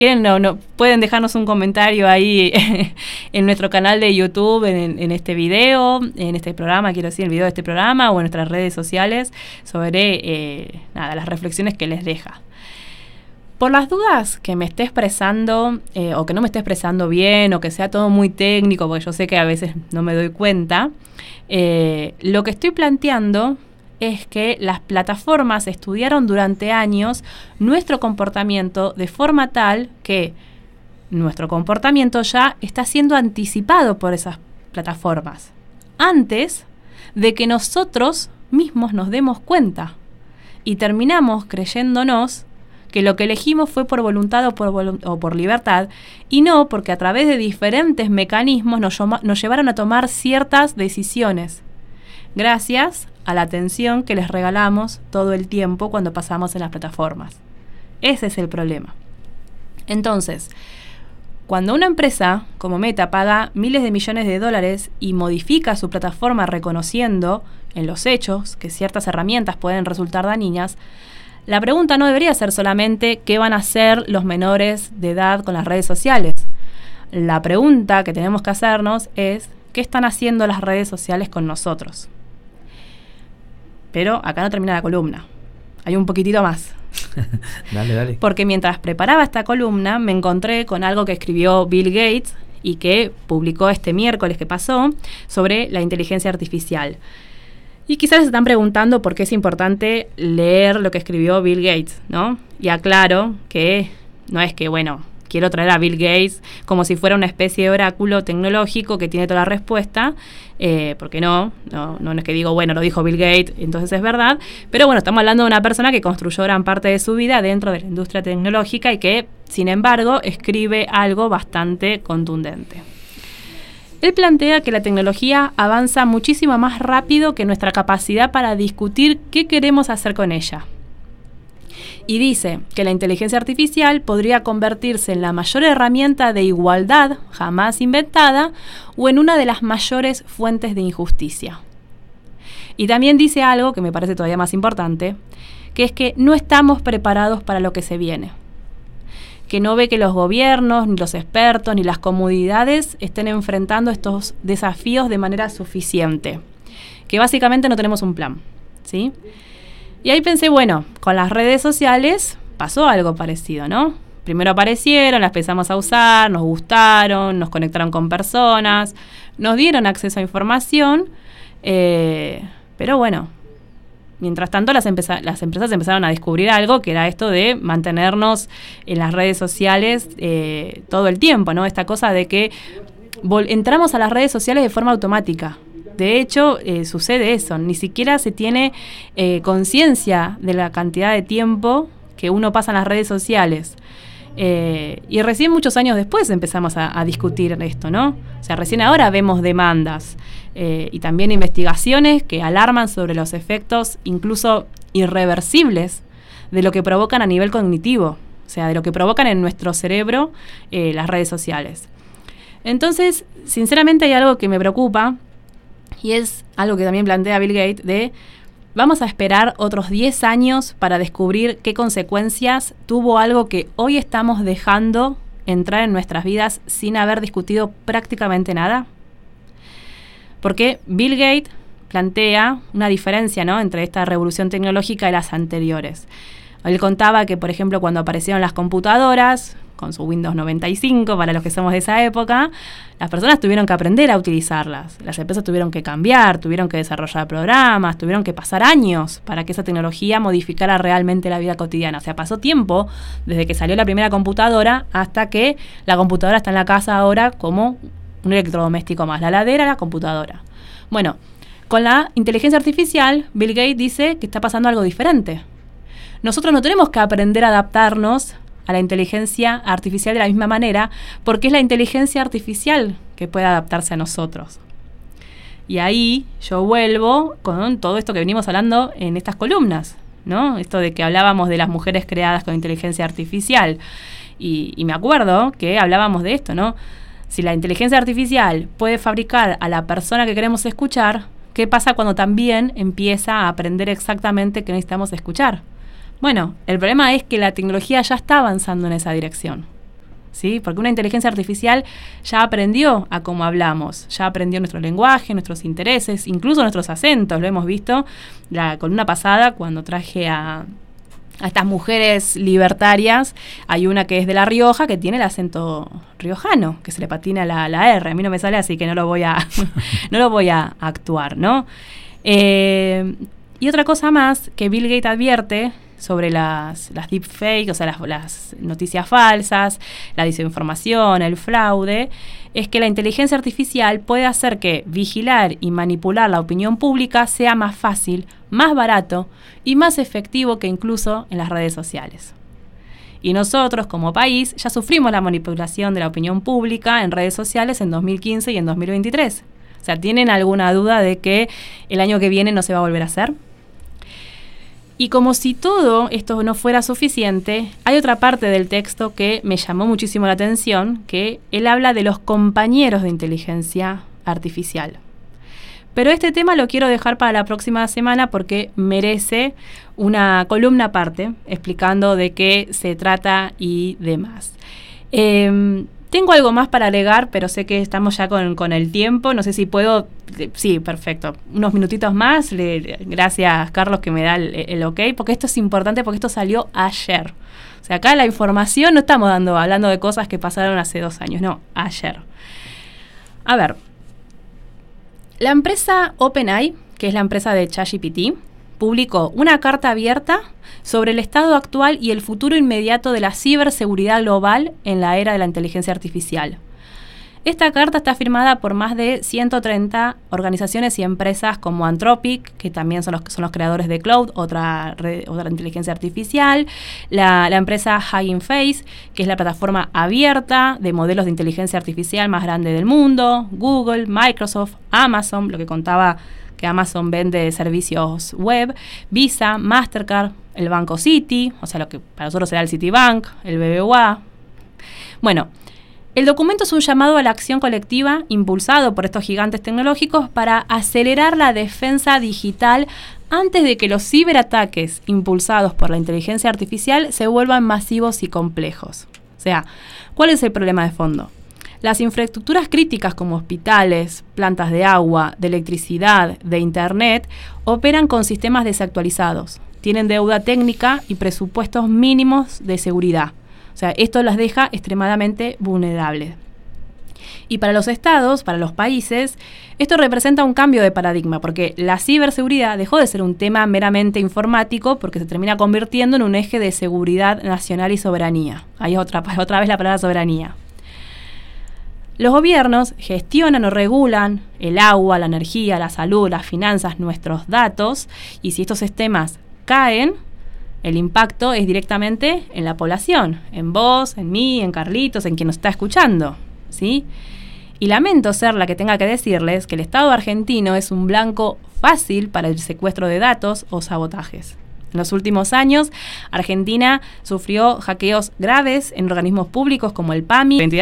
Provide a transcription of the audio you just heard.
quieren, pueden dejarnos un comentario ahí en nuestro canal de YouTube, en este video, en este programa, quiero decir, el video de este programa, o en nuestras redes sociales, sobre las reflexiones que les deja. Por las dudas que me esté expresando, o que no me esté expresando bien, o que sea todo muy técnico, porque yo sé que a veces no me doy cuenta, lo que estoy planteando es que las plataformas estudiaron durante años nuestro comportamiento de forma tal que nuestro comportamiento ya está siendo anticipado por esas plataformas, antes de que nosotros mismos nos demos cuenta, y terminamos creyéndonos que lo que elegimos fue por voluntad o por libertad, y no porque a través de diferentes mecanismos nos llevaron a tomar ciertas decisiones, gracias a la atención que les regalamos todo el tiempo cuando pasamos en las plataformas. Ese es el problema. Entonces, cuando una empresa como Meta paga miles de millones de dólares y modifica su plataforma reconociendo en los hechos que ciertas herramientas pueden resultar dañinas, la pregunta no debería ser solamente qué van a hacer los menores de edad con las redes sociales. La pregunta que tenemos que hacernos es ¿qué están haciendo las redes sociales con nosotros? Pero acá no termina la columna. Hay un poquitito más. Dale. Porque mientras preparaba esta columna me encontré con algo que escribió Bill Gates y que publicó este miércoles que pasó sobre la inteligencia artificial. Y quizás se están preguntando por qué es importante leer lo que escribió Bill Gates, ¿no? Y aclaro que no es que, quiero traer a Bill Gates como si fuera una especie de oráculo tecnológico que tiene toda la respuesta, porque no es que digo, lo dijo Bill Gates, entonces es verdad, pero estamos hablando de una persona que construyó gran parte de su vida dentro de la industria tecnológica y que, sin embargo, escribe algo bastante contundente. Él plantea que la tecnología avanza muchísimo más rápido que nuestra capacidad para discutir qué queremos hacer con ella. Y dice que la inteligencia artificial podría convertirse en la mayor herramienta de igualdad jamás inventada o en una de las mayores fuentes de injusticia. Y también dice algo que me parece todavía más importante, que es que no estamos preparados para lo que se viene. Que no ve que los gobiernos, ni los expertos, ni las comunidades estén enfrentando estos desafíos de manera suficiente. Que básicamente no tenemos un plan, ¿sí? Y ahí pensé, con las redes sociales pasó algo parecido, ¿no? Primero aparecieron, las empezamos a usar, nos gustaron, nos conectaron con personas, nos dieron acceso a información, pero mientras tanto las empresas empezaron a descubrir algo que era esto de mantenernos en las redes sociales todo el tiempo, ¿no? Esta cosa de que entramos a las redes sociales de forma automática. De hecho, sucede eso, ni siquiera se tiene conciencia de la cantidad de tiempo que uno pasa en las redes sociales. Y recién muchos años después empezamos a discutir esto, ¿no? O sea, recién ahora vemos demandas y también investigaciones que alarman sobre los efectos incluso irreversibles de lo que provocan a nivel cognitivo, o sea, de lo que provocan en nuestro cerebro las redes sociales. Entonces, sinceramente hay algo que me preocupa, y es algo que también plantea Bill Gates, de vamos a esperar otros 10 años para descubrir qué consecuencias tuvo algo que hoy estamos dejando entrar en nuestras vidas sin haber discutido prácticamente nada. Porque Bill Gates plantea una diferencia, ¿no?, entre esta revolución tecnológica y las anteriores. Él contaba que, por ejemplo, cuando aparecieron las computadoras, con su Windows 95, para los que somos de esa época, las personas tuvieron que aprender a utilizarlas. Las empresas tuvieron que cambiar, tuvieron que desarrollar programas, tuvieron que pasar años para que esa tecnología modificara realmente la vida cotidiana. O sea, pasó tiempo desde que salió la primera computadora hasta que la computadora está en la casa ahora como un electrodoméstico más. La heladera, la computadora. Bueno, con la inteligencia artificial, Bill Gates dice que está pasando algo diferente. Nosotros no tenemos que aprender a adaptarnos a la inteligencia artificial de la misma manera, porque es la inteligencia artificial que puede adaptarse a nosotros. Y ahí yo vuelvo con todo esto que venimos hablando en estas columnas, ¿no? Esto de que hablábamos de las mujeres creadas con inteligencia artificial. Y me acuerdo que hablábamos de esto, ¿no? Si la inteligencia artificial puede fabricar a la persona que queremos escuchar, ¿qué pasa cuando también empieza a aprender exactamente qué necesitamos escuchar? Bueno, el problema es que la tecnología ya está avanzando en esa dirección. ¿sí? Porque una inteligencia artificial ya aprendió a cómo hablamos, ya aprendió nuestro lenguaje, nuestros intereses, incluso nuestros acentos. Lo hemos visto la columna pasada cuando traje a estas mujeres libertarias. Hay una que es de La Rioja que tiene el acento riojano, que se le patina la R. A mí no me sale, así que no lo voy a actuar, ¿no? Y otra cosa más que Bill Gates advierte sobre las deepfakes, o sea, las noticias falsas, la desinformación, el fraude, es que la inteligencia artificial puede hacer que vigilar y manipular la opinión pública sea más fácil, más barato y más efectivo que incluso en las redes sociales. Y nosotros, como país, ya sufrimos la manipulación de la opinión pública en redes sociales en 2015 y en 2023. O sea, ¿tienen alguna duda de que el año que viene no se va a volver a hacer? Y como si todo esto no fuera suficiente, hay otra parte del texto que me llamó muchísimo la atención, que él habla de los compañeros de inteligencia artificial. Pero este tema lo quiero dejar para la próxima semana porque merece una columna aparte, explicando de qué se trata y demás. Tengo algo más para agregar, pero sé que estamos ya con el tiempo. No sé si puedo... Sí, perfecto. Unos minutitos más. Gracias, Carlos, que me da el ok, porque esto es importante, porque esto salió ayer. O sea, acá la información no estamos hablando de cosas que pasaron hace 2 años, no, ayer. A ver, la empresa OpenAI, que es la empresa de ChatGPT, publicó una carta abierta sobre el estado actual y el futuro inmediato de la ciberseguridad global en la era de la inteligencia artificial. Esta carta está firmada por más de 130 organizaciones y empresas como Anthropic, que también son los creadores de Cloud, otra inteligencia artificial, la empresa Hugging Face, que es la plataforma abierta de modelos de inteligencia artificial más grande del mundo, Google, Microsoft, Amazon, lo que contaba que Amazon vende servicios web, Visa, Mastercard, el banco Citi, o sea, lo que para nosotros será el Citibank, el BBVA. Bueno, el documento es un llamado a la acción colectiva impulsado por estos gigantes tecnológicos para acelerar la defensa digital antes de que los ciberataques impulsados por la inteligencia artificial se vuelvan masivos y complejos. O sea, ¿cuál es el problema de fondo? Las infraestructuras críticas como hospitales, plantas de agua, de electricidad, de internet, operan con sistemas desactualizados, tienen deuda técnica y presupuestos mínimos de seguridad. O sea, esto las deja extremadamente vulnerables. Y para los estados, para los países, esto representa un cambio de paradigma, porque la ciberseguridad dejó de ser un tema meramente informático porque se termina convirtiendo en un eje de seguridad nacional y soberanía. Ahí otra vez la palabra soberanía. Los gobiernos gestionan o regulan el agua, la energía, la salud, las finanzas, nuestros datos, y si estos sistemas caen, el impacto es directamente en la población, en vos, en mí, en Carlitos, en quien nos está escuchando, ¿sí? Y lamento ser la que tenga que decirles que el Estado argentino es un blanco fácil para el secuestro de datos o sabotajes. En los últimos años, Argentina sufrió hackeos graves en organismos públicos como el PAMI,